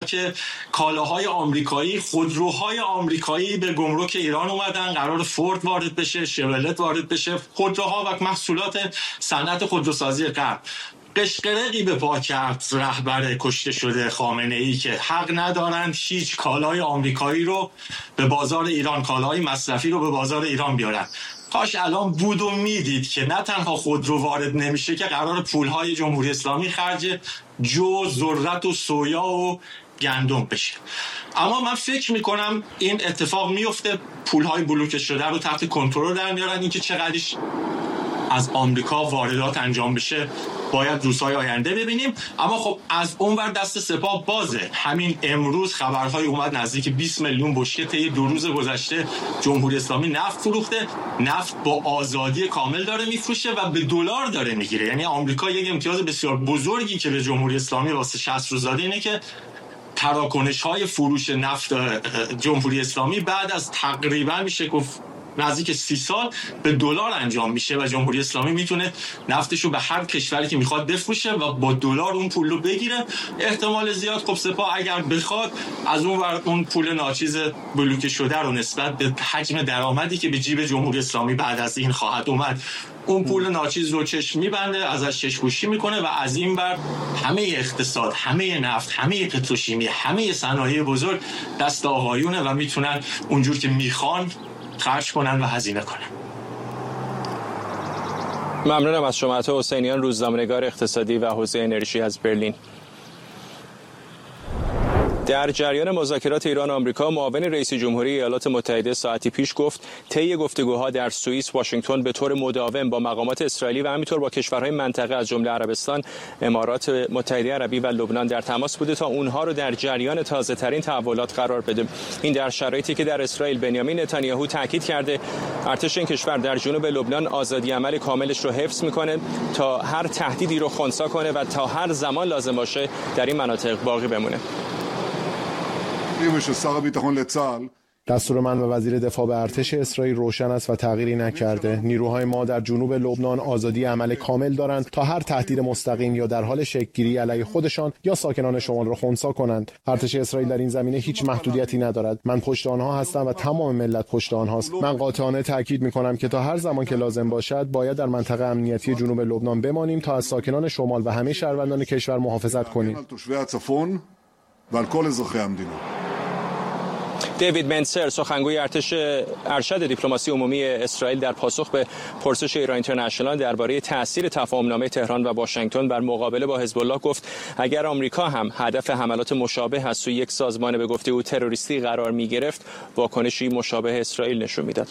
که کالاهای آمریکایی، خودروهای آمریکایی به گمرک ایران اومدن، قرار فورد وارد بشه، شورلت وارد بشه، خودروها و محصولات صنعت خودروسازی غرب. قشقرقی به پا کرد رهبر کشته شده خامنه‌ای که حق ندارند هیچ کالای آمریکایی رو به بازار ایران، کالای مصرفی رو به بازار ایران بیارن. کاش الان بود و میدید که نه تنها خودرو وارد نمیشه که قرار پولهای جمهوری اسلامی خرج جو، ذرت و سویا و گندم بشه. اما من فکر میکنم این اتفاق میفته، پولهای بلوکه شده رو تحت کنترل در میارن. این که چقدرش از آمریکا واردات انجام بشه باید روزهای آینده ببینیم. اما خب از اونور دست سپاه بازه. همین امروز خبرهای اومد نزدیک 20 میلیون بشکه طی 2 روز گذشته جمهوری اسلامی نفت فروخته. نفت با آزادی کامل داره میفروشه و به دلار داره میگیره. یعنی آمریکا یک امتیاز بسیار بزرگی که به جمهوری اسلامی واسه 60 روز داده اینه که تراکنش‌های فروش نفت جمهوری اسلامی بعد از تقریبا میشه گفت نزدیک 30 سال به دلار انجام میشه و جمهوری اسلامی میتونه نفتشو به هر کشوری که میخواد بفروشه و با دلار اون پول رو بگیره. احتمال زیاد خب سپاه اگر بخواد از اون پول ناچیز بلوکه شده رو نسبت به حجم درآمدی که به جیب جمهوری اسلامی بعد از این خواهد اومد، اون پول ناچیز رو چشم میبنده، ازش چشم‌پوشی میکنه و از این بر همه اقتصاد، همه نفت، همه پتروشیمی، همه صنایع بزرگ دست آقایونه و میتونن اونجور که میخوان خرج کنن و هزینه کنن. ممنونم از شما عطا حسینیان، روزنامه‌نگار اقتصادی و حوزه انرژی از برلین. در جریان مذاکرات ایران و آمریکا، معاون رئیس جمهوری ایالات متحده ساعتی پیش گفت طی گفتگوها در سوئیس، واشنگتن به طور مداوم با مقامات اسرائیلی و همینطور با کشورهای منطقه از جمله عربستان، امارات متحده عربی و لبنان در تماس بوده تا اونها رو در جریان تازه‌ترین تحولات قرار بده. این در شرایطی که در اسرائیل بنیامین نتانیاهو تاکید کرده ارتش این کشور در جنوب لبنان آزادی عمل کاملش رو حفظ میکنه تا هر تهدیدی رو خنثی کنه و تا هر زمان لازم باشه در این مناطق باقی بمونه. دستور من و وزیر دفاع به ارتش اسرائیل روشن است و تغییری نکرده. نیروهای ما در جنوب لبنان آزادی عمل کامل دارند تا هر تهدید مستقیم یا در حال شکل‌گیری علیه خودشان یا ساکنان شمال را خنثی کنند. ارتش اسرائیل در این زمینه هیچ محدودیتی ندارد. من پشت آنها هستم و تمام ملت پشت آنهاست. من قاطعانه تاکید می‌کنم که تا هر زمان که لازم باشد باید در منطقه امنیتی جنوب لبنان بمانیم تا از ساکنان شمال و همه شهروندان کشور محافظت کنیم. دیوید منسر، سخنگوی ارشد دیپلماسی عمومی اسرائیل، در پاسخ به پرسش ایران اینترنشنال درباره تاثیر تفاهم‌نامه تهران و واشنگتن بر مقابله با حزب الله گفت اگر آمریکا هم هدف حملات مشابه از سوی یک سازمان به گفته او تروریستی قرار می‌گرفت، واکنشی مشابه اسرائیل نشون میداد.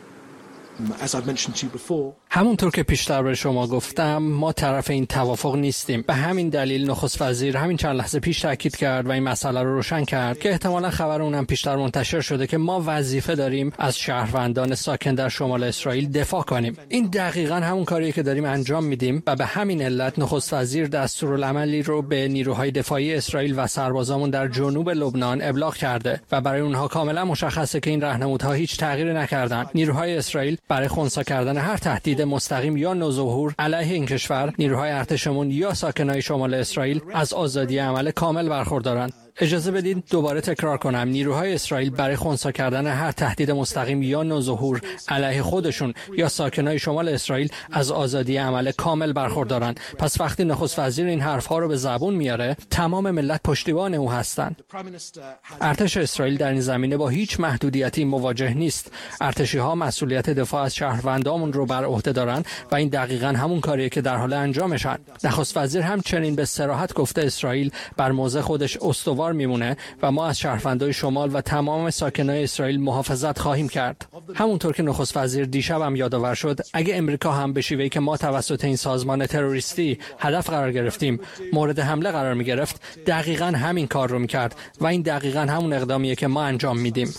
همونطور که پیشتر به شما گفتم، ما طرف این توافق نیستیم. به همین دلیل نخست وزیر همین چند لحظه پیش تاکید کرد و این مسئله رو روشن کرد که احتمالاً خبر اونم پیشتر منتشر شده که ما وظیفه داریم از شهروندان ساکن در شمال اسرائیل دفاع کنیم. این دقیقاً همون کاریه که داریم انجام میدیم و به همین علت نخست وزیر دستورالعملی رو به نیروهای دفاعی اسرائیل و سربازامون در جنوب لبنان ابلاغ کرده و برای اونها کاملا مشخصه که این راهنمودها هیچ تغییری نکردن. نیروهای اسرائیل برای خنثی کردن هر تهدید مستقیم یا نوظهور علیه این کشور، نیروهای ارتشمون یا ساکنای شمال اسرائیل از آزادی عمل کامل برخوردارند. اجازه بدید دوباره تکرار کنم، نیروهای اسرائیل برای خنثی کردن هر تهدید مستقیم یا نوظهور علیه خودشون یا ساکنای شمال اسرائیل از آزادی عمل کامل برخوردارن. پس وقتی نخست وزیر این حرفها رو به زبون میاره، تمام ملت پشتیبان او هستند. ارتش اسرائیل در این زمینه با هیچ محدودیتی مواجه نیست. ارتشی‌ها مسئولیت دفاع از شهروندامون رو بر عهده دارن و این دقیقاً همون کاریه که در حال انجامشن. نخست وزیر همچنین به صراحت گفته اسرائیل بر موضع خودش استوار میمونه و ما از شهروندان شمال و تمام ساکنان اسرائیل محافظت خواهیم کرد. همونطور که نخست وزیر دیشب هم یادآور شد، اگه امریکا هم به شیوهی که ما توسط این سازمان تروریستی هدف قرار گرفتیم مورد حمله قرار میگرفت، دقیقاً همین کار رو میکرد و این دقیقاً همون اقدامیه که ما انجام میدیم.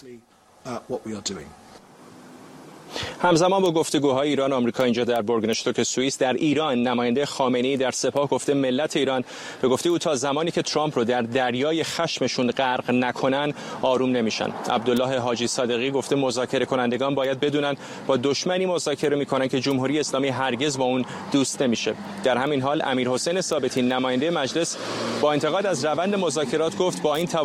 همزمان با گفتگوهای ایران و آمریکا اینجا در بورگنشتوک سوئیس، در ایران نماینده خامنه‌ای در سپاه گفته ملت ایران به گفته او تا زمانی که ترامپ رو در دریای خشمشون غرق نکنن آروم نمیشن. عبدالله حاجی صادقی گفته مذاکره کنندگان باید بدونن با دشمنی مذاکره میکنن که جمهوری اسلامی هرگز با اون دوست نمیشه. در همین حال امیرحسین ثابتی نماینده مجلس با انتقاد از روند مذاکرات گفت با این